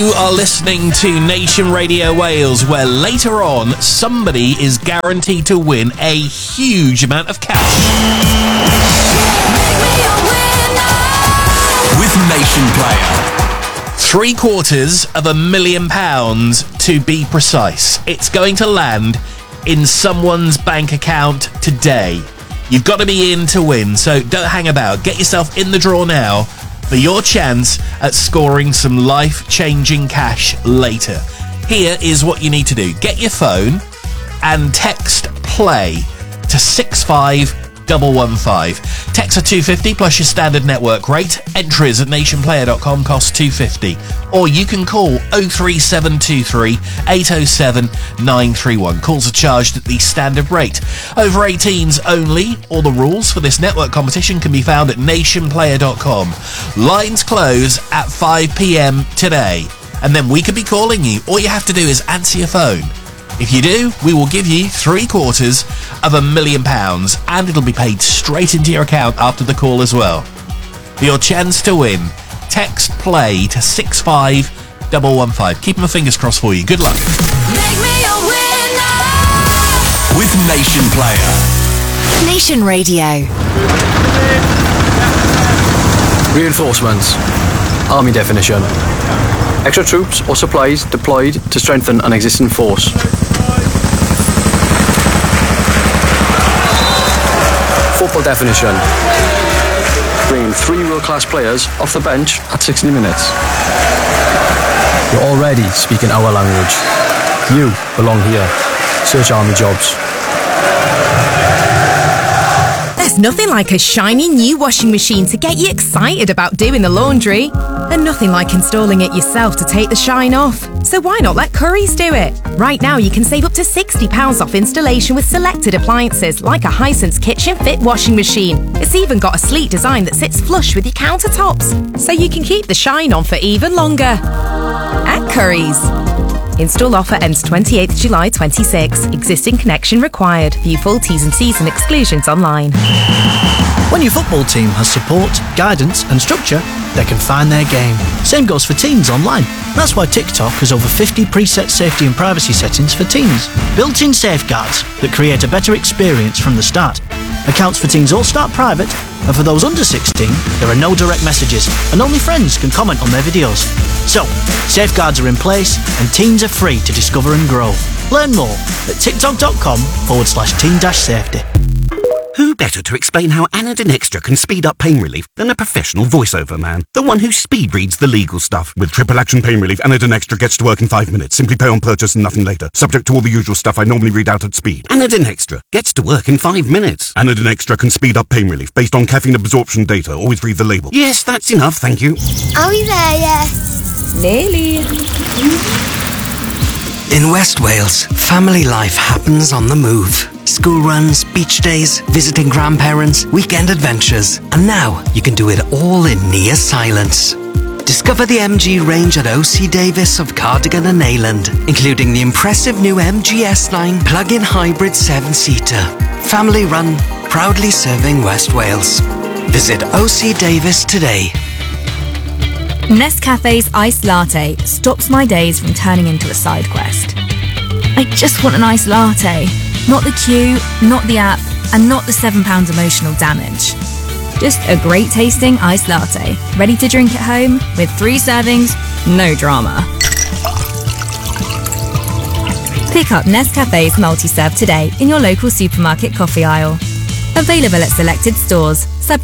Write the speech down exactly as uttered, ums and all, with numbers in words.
You are listening to Nation Radio Wales, where later on somebody is guaranteed to win a huge amount of cash. With Nation Player. Three quarters of a million pounds to be precise. It's going to land in someone's bank account today. You've got to be in to win, so don't hang about. Get yourself in the draw now for your chance at scoring some life-changing cash later. Here is what you need to do. Get your phone and text PLAY to six five one one five. Text are two fifty plus your standard network rate. Entries at nation player dot com cost two fifty. Or you can call oh three seven two three eight oh seven nine three one. Calls are charged at the standard rate. Over eighteens only. All the rules for this network competition can be found at nation player dot com. Lines close at five p.m. today. And then we could be calling you. All you have to do is answer your phone. If you do, we will give you three quarters of a million pounds, and it'll be paid straight into your account after the call as well. For your chance to win, text PLAY to six five one one five. Keep my fingers crossed for you. Good luck. Make me a winner. With Nation Player. Nation Radio. Reinforcements. Army definition. Extra troops or supplies deployed to strengthen an existing force. Football definition. Bringing three world-class players off the bench at sixty minutes. You're already speaking our language. You belong here. Search Army Jobs. There's nothing like a shiny new washing machine to get you excited about doing the laundry. And nothing like installing it yourself to take the shine off. So why not let Currys do it? Right now you can save up to sixty pounds off installation with selected appliances like a Hisense Kitchen Fit washing machine. It's even got a sleek design that sits flush with your countertops, so you can keep the shine on for even longer. At Currys. Install offer ends twenty-eighth of July twenty-six. Existing connection required. View full T's and C's and exclusions online. When your football team has support, guidance and structure, they can find their game. Same goes for teens online. That's why TikTok has over fifty preset safety and privacy settings for teens. Built-in safeguards that create a better experience from the start. Accounts for teens all start private, and for those under sixteen, there are no direct messages, and only friends can comment on their videos. So, safeguards are in place, and teens are free to discover and grow. Learn more at tiktok.com forward slash teen dash safety. Who better to explain how Anadin Extra can speed up pain relief than a professional voiceover man? The one who speed reads the legal stuff. With triple action pain relief, Anadin Extra gets to work in five minutes. Simply pay on purchase and nothing later. Subject to all the usual stuff I normally read out at speed. Anadin Extra gets to work in five minutes. Anadin Extra can speed up pain relief based on caffeine absorption data. Always read the label. Yes, that's enough, thank you. Are we there yet? Nearly. In West Wales, family life happens on the move. School runs, beach days, visiting grandparents, weekend adventures. And now you can do it all in near silence. Discover the M G range at O C Davis of Cardigan and Neyland, including the impressive new M G S nine plug-in hybrid seven-seater. Family run, proudly serving West Wales. Visit O C Davis today. Nescafe's iced latte stops my days from turning into a side quest. I just want an iced latte. Not the queue, not the app, and not the seven pounds emotional damage. Just a great tasting iced latte, ready to drink at home with three servings, no drama. Pick up Nescafe's multi-serve today in your local supermarket coffee aisle. Available at selected stores.